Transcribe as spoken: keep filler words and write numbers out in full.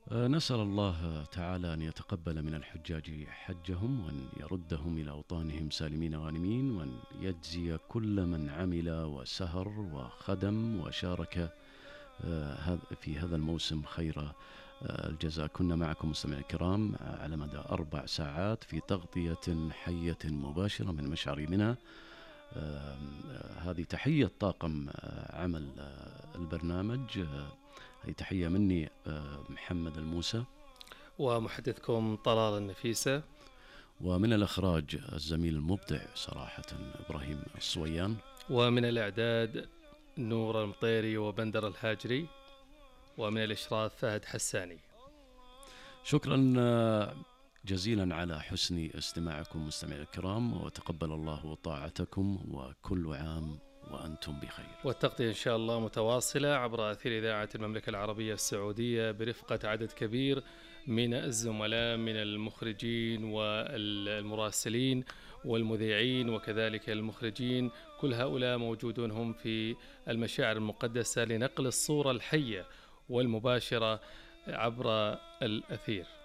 آه، نسأل الله تعالى أن يتقبل من الحجاج حجهم، وأن يردهم إلى أوطانهم سالمين غانمين، وأن يجزي كل من عمل وسهر وخدم وشارك آه، في هذا الموسم خير آه، الجزاء. كنا معكم مستمعي الكرام على مدى أربع ساعات في تغطية حية مباشرة من مشعر منى. آه، هذه تحية طاقم آه، عمل آه، البرنامج. آه، هذه تحية مني آه، محمد الموسى، ومحدثكم طلال النفيسة، ومن الإخراج الزميل المبدع صراحة إبراهيم الصويان، ومن الإعداد نور المطيري وبندر الهاجري، ومن الإشراف فهد حساني. شكرا آه، جزيلا على حسن استماعكم مستمعي الكرام، وتقبل الله طاعتكم، وكل عام وأنتم بخير. والتغطية إن شاء الله متواصلة عبر أثير إذاعة المملكة العربية السعودية برفقة عدد كبير من الزملاء من المخرجين والمراسلين والمذيعين وكذلك المخرجين. كل هؤلاء موجودون هم في المشاعر المقدسة لنقل الصورة الحية والمباشرة عبر الأثير.